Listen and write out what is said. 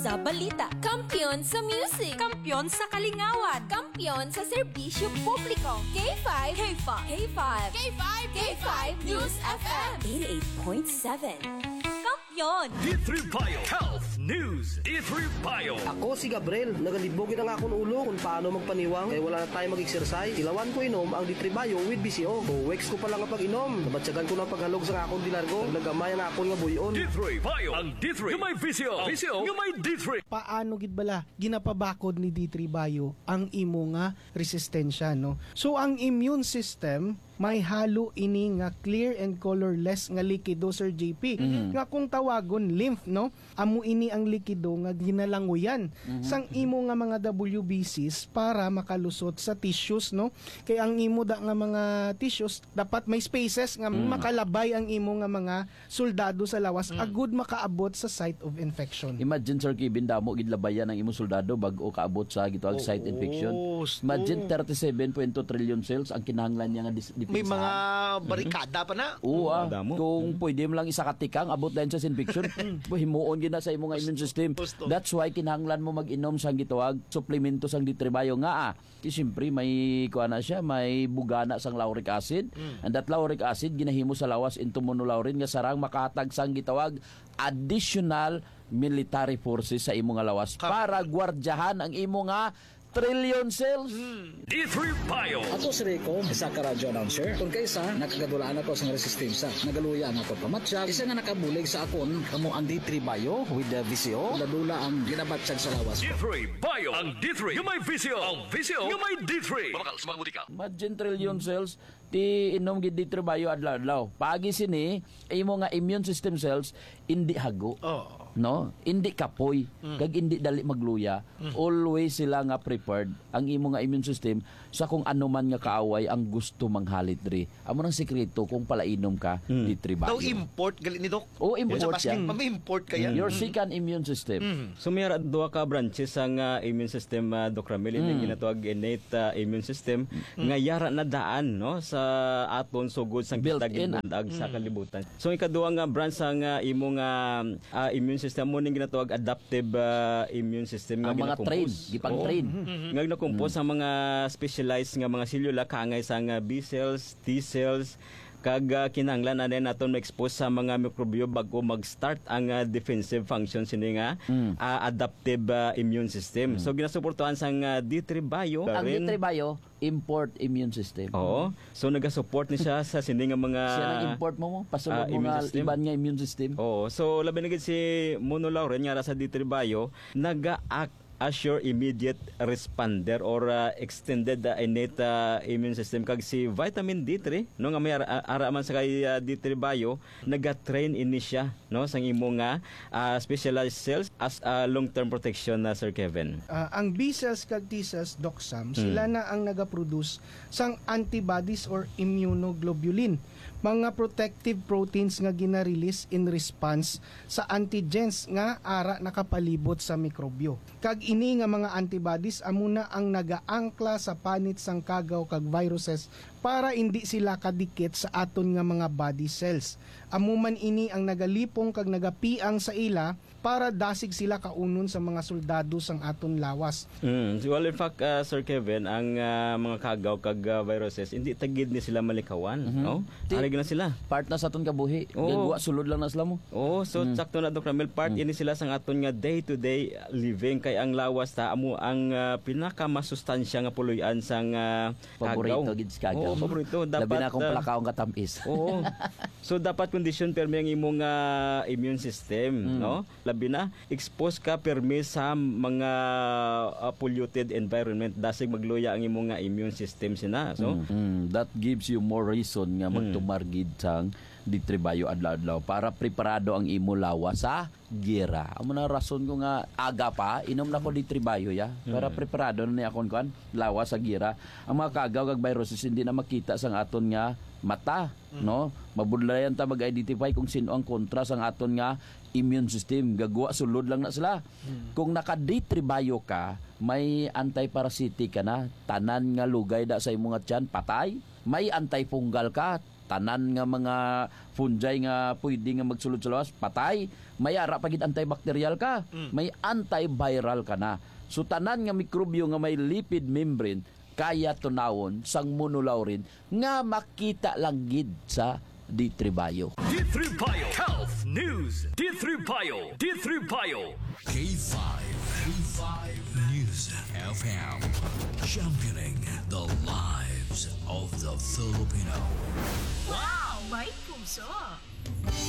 Sa balita, kampiyon sa music, Kampiyon sa kalingawan. kampiyon sa serbisyo publiko. K5, K5. K5, K5. K5 News FM 88.7. Kampiyon. D3 Bio Health News. D3 Bio. Ako si Gabriel, nagalibogin na nga akong ulo kung paano magpaniwang kaya wala na tayo mag-exercise. Ilawan ko inom ang D3 Bio with BCO. Weeks ko pa lang kapag inom. Nabatsagan ko na paghalog sa akong dilargo. Naggamay na akong nga buyon. D3 Bio. Ang D3 yung may VCO. VCO yung may D3. Paano gid bala ginapabakod ni D3 Bio ang imo nga resistensya, no? So ang immune system may halo ini nga clear and colorless nga likido, Sir JP. Nga kung tawagon lymph, no? Amo ini ang likido nga ginalanguyan sang imo nga mga WBCs para makalusot sa tissues, no? Kay ang imo da nga mga tissues dapat may spaces nga makalabay ang imo nga mga soldado sa lawas agud makaabot sa site of infection. Imagine, Sir Kevin, damo gidlabayan ang imong soldado bago kaabot sa gitawag site infection. Imagine 37.2 trillion cells ang kinahanglan niya nga May mga barikada pa na. Oo, kung pwede mo lang isa katikang abot din sa infection, himuon gid na sa imong immune system. That's why kinahanglan mo mag-inom sang gitawag suplemento sang D3 Bio nga. Siyempre may kuana siya, may bugana sang lauric acid. And that lauric acid ginahimo sa lawas into monolaurin nga sarang makahatag sang gitawag additional military forces sa imong nga lawas para gwardyahan ang imong nga trillion cells. D3 Bio. Ako si Rico, isa ka radyo announcer. Kung kaysa, nakagadulaan ako sa resistensya. Nagaluya ang ako pamatsyag. Isa nga nakabulig sa akon, kamo ang D3 Bio with the VCO. Ladula ang ginabatsyag sa lawas. D3 Bio. Ang D3 yung may VCO. Ang VCO yung may D3. Mabakal sa mga butika. Imagine trillion cells ti inom gid D3 Bio adlaw-adlaw. Pagi sini imo nga immune system cells indi hago. No? Indi kapoy. Kag indi dali magluya. Always sila nga prepared ang imo nga immune system sa kung ano man nga kaaway ang gusto manghalit diri. Amo nang sekreto kung palainom ka D3 Bio. Daw import gali ni Doc. Oh, import siya. May import kaya. Your second immune system. So may duha ka branches ang immune system, Doc Ramil, yung ginatawag innate immune system nga yara na daan, no, sa aton sugod sang Built-in, kitag sa kalibutan. So ikaduha nga branch ang imo nga immune system mo ning ginatawag adaptive immune system nga Ang mga train, gipang-train. Nga nagkompose ang mga specialized nga mga selula kangay sa nga B cells, T cells, kag kinahanglan na din naton ma-expose sa mga mikrobyo bago mag-start ang defensive function sini nga adaptive immune system. So ginasuportuhan sang D3 Bio. Ang D3 Bio import immune system. Oo. So nagasupport ni siya sa sini nga mga Siya nang import mo pasulod mo nga iban nga immune system. Oo. So labi na gid si monolaurin nga sa D3 Bio naga-act as your immediate responder or extended innate immune system kag si vitamin D3 no nga may araman sa kay D3 Bio naga-train ini siya no sang imo nga specialized cells as long-term protection na Sir Kevin. Ang B cells kag T cells, Doc Sam, sila na ang nagaproduce sang antibodies or immunoglobulin, mga protective proteins nga gina-release in response sa antigens nga ara nakapalibot sa mikrobyo. Kag ini nga mga antibodies amuna ang nagaangkla sa panit sang kagaw kag viruses para hindi sila kadikit sa aton nga mga body cells. Amuman ini ang nagalipong kag nagapiang sa ila para dasig sila kaunon sa mga soldado sang aton lawas. Well, in fact, Sir Kevin, ang mga kagaw kag viruses hindi tagid ni sila malikawan, no? Arig na sila. Part na sa aton kabuhi. Gagwa sulod lang na sila mo. Oh, so sakto na Dr. Ramil, part ini sila sang aton nga day-to-day living kay ang lawas ta amo ang pinakamasustansya nga puloy-an sang Paborito kagaw. gid sa kagaw. Oo, paborito. Labi Dapat na akong palakaong katampis. Oo. So dapat condition permi ang imong immune system, no? Labi na expose ka permi sa mga polluted environment dasig magluya ang imong immune system sina. So That gives you more reason nga magtumargid sang D3 Bio adlaw-adlaw para preparado ang imo lawa sa gira. Amo na rason ko nga aga pa inom na ko D3 Bio ya para preparado na ni akon kuan lawa sa gira. Ang mga kagaw kag viruses hindi na makita sang aton nga mata, no? Mabudlayan ta mag-identify kung sino ang kontra sang aton nga immune system. Gagwa sulod lang na sila. Kung naka D3 Bio ka, may anti-parasitic ka na, tanan nga lugay da sa imong tiyan patay. May antifungal ka, tanan nga mga fungi nga pwede nga magsulod sa lawas, patay. May ara pagid antibacterial ka, may antiviral ka na. So tanan nga mikrobyo nga may lipid membrane kaya tunawon sang monolaurin nga makita lang gid sa D3 Bio. D3 Bio Health News. D3 Bio. D3 Bio. K5 News FM, championing the lives of the Filipino. Wow! May puso!